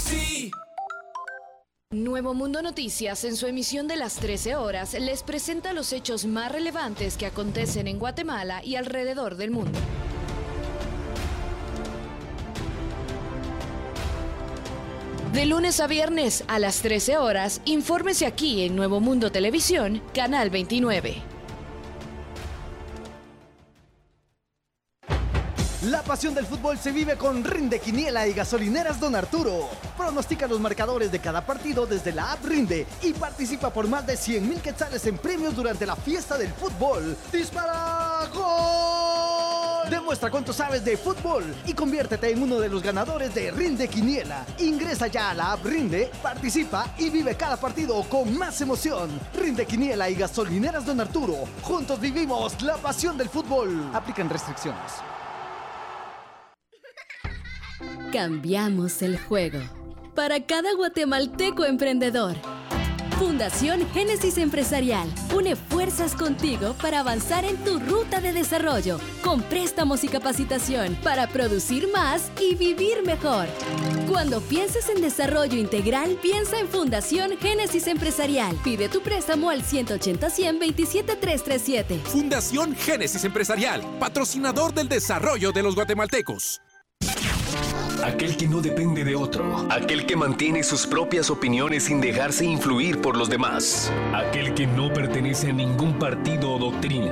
sí. Nuevo Mundo Noticias, en su emisión de las 13 horas, les presenta los hechos más relevantes que acontecen en Guatemala y alrededor del mundo. De lunes a viernes a las 13 horas, infórmese aquí en Nuevo Mundo Televisión, Canal 29. La pasión del fútbol se vive con Rinde Quiniela y Gasolineras Don Arturo. Pronostica los marcadores de cada partido desde la app Rinde y participa por más de 100,000 quetzales en premios durante la fiesta del fútbol. ¡Dispara! ¡Gol! Demuestra cuánto sabes de fútbol y conviértete en uno de los ganadores de Rinde Quiniela. Ingresa ya a la app Rinde, participa y vive cada partido con más emoción. Rinde Quiniela y Gasolineras Don Arturo. Juntos vivimos la pasión del fútbol. Aplican restricciones. Cambiamos el juego. Para cada guatemalteco emprendedor. Fundación Génesis Empresarial une fuerzas contigo para avanzar en tu ruta de desarrollo, con préstamos y capacitación para producir más y vivir mejor. Cuando pienses en desarrollo integral, piensa en Fundación Génesis Empresarial. Pide tu préstamo al 180-100-27-337. Fundación Génesis Empresarial, patrocinador del desarrollo de los guatemaltecos. Aquel que no depende de otro. Aquel que mantiene sus propias opiniones sin dejarse influir por los demás. Aquel que no pertenece a ningún partido o doctrina.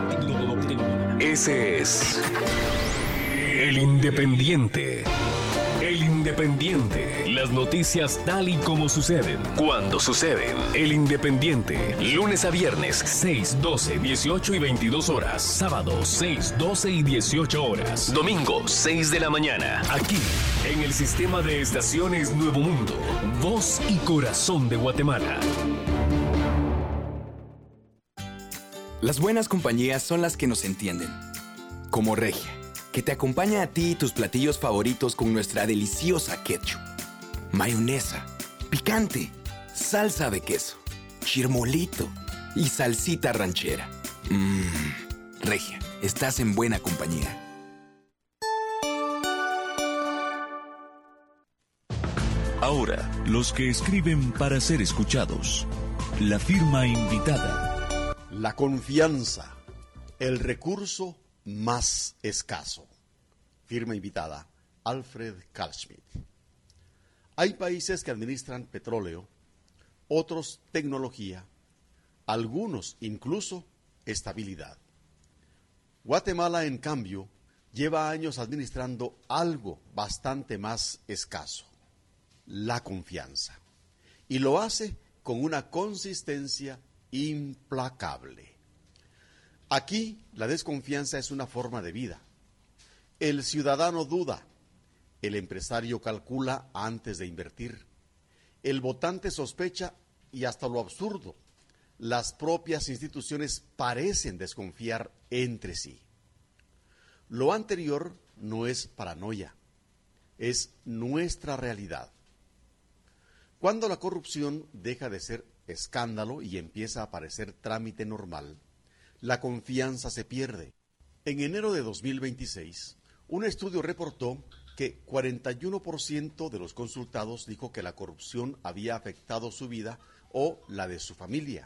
Ese es el Independiente. El Independiente. Las noticias tal y como suceden. Cuando suceden. El Independiente. Lunes a viernes, 6, 12, 18 y 22 horas. Sábado, 6, 12 y 18 horas. Domingo, 6 de la mañana. Aquí, en el sistema de estaciones Nuevo Mundo. Voz y corazón de Guatemala. Las buenas compañías son las que nos entienden. Como Regia, que te acompaña a ti y tus platillos favoritos con nuestra deliciosa ketchup, mayonesa, picante, salsa de queso, chirmolito y salsita ranchera. Regia, estás en buena compañía. Ahora, los que escriben para ser escuchados. La firma invitada. La confianza, el recurso más escaso. Firma invitada, Alfred Karlschmidt. Hay países que administran petróleo, otros tecnología, algunos incluso estabilidad. Guatemala, en cambio, lleva años administrando algo bastante más escaso, la confianza. Y lo hace con una consistencia implacable. Aquí la desconfianza es una forma de vida. El ciudadano duda, el empresario calcula antes de invertir, el votante sospecha y hasta lo absurdo, las propias instituciones parecen desconfiar entre sí. Lo anterior no es paranoia, es nuestra realidad. Cuando la corrupción deja de ser escándalo y empieza a parecer trámite normal, la confianza se pierde. En enero de 2026, un estudio reportó que 41% de los consultados dijo que la corrupción había afectado su vida o la de su familia.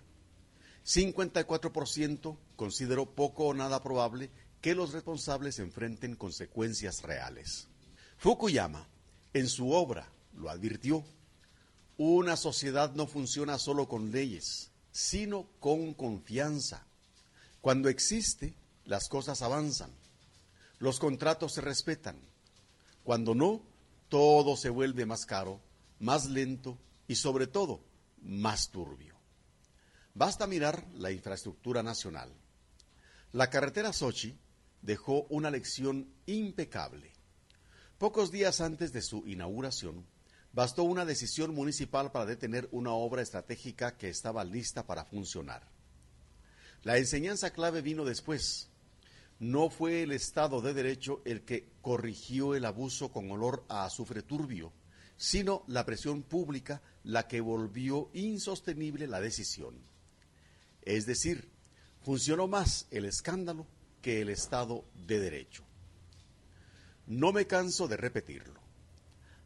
54% consideró poco o nada probable que los responsables enfrenten consecuencias reales. Fukuyama, en su obra, lo advirtió: una sociedad no funciona solo con leyes, sino con confianza. Cuando existe, las cosas avanzan, los contratos se respetan. Cuando no, todo se vuelve más caro, más lento y sobre todo, más turbio. Basta mirar la infraestructura nacional. La carretera Xochi dejó una lección impecable. Pocos días antes de su inauguración, bastó una decisión municipal para detener una obra estratégica que estaba lista para funcionar. La enseñanza clave vino después. No fue el Estado de Derecho el que corrigió el abuso con olor a azufre turbio, sino la presión pública la que volvió insostenible la decisión. Es decir, funcionó más el escándalo que el Estado de Derecho. No me canso de repetirlo.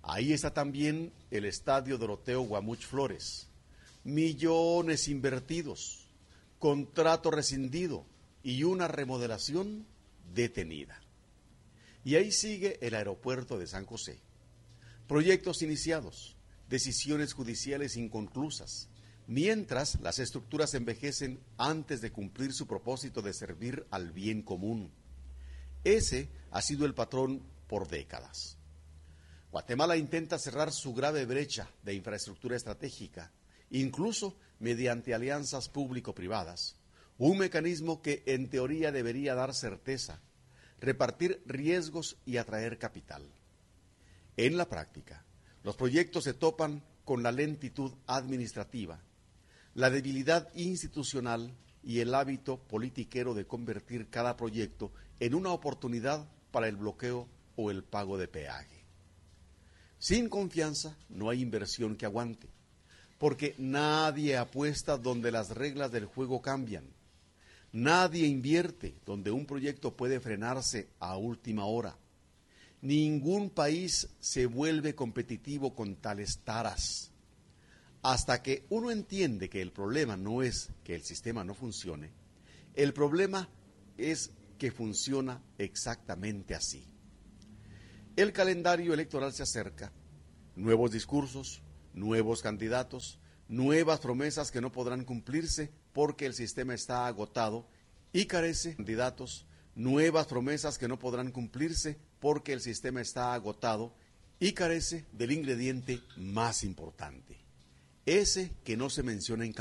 Ahí está también el estadio Doroteo Guamuch Flores. Millones invertidos, contrato rescindido y una remodelación detenida. Y ahí sigue el aeropuerto de San José. Proyectos iniciados, decisiones judiciales inconclusas, mientras las estructuras envejecen antes de cumplir su propósito de servir al bien común. Ese ha sido el patrón por décadas. Guatemala intenta cerrar su grave brecha de infraestructura estratégica, incluso mediante alianzas público-privadas, un mecanismo que en teoría debería dar certeza, repartir riesgos y atraer capital. En la práctica, los proyectos se topan con la lentitud administrativa, la debilidad institucional y el hábito politiquero de convertir cada proyecto en una oportunidad para el bloqueo o el pago de peaje. Sin confianza no hay inversión que aguante, porque nadie apuesta donde las reglas del juego cambian. Nadie invierte donde un proyecto puede frenarse a última hora. Ningún país se vuelve competitivo con tales taras. Hasta que uno entiende que el problema no es que el sistema no funcione, el problema es que funciona exactamente así. El calendario electoral se acerca, nuevos discursos, nuevos candidatos, nuevas promesas que no podrán cumplirse porque el sistema está agotado y carece de candidatos, nuevas promesas que no podrán cumplirse porque el sistema está agotado y carece del ingrediente más importante, ese que no se menciona en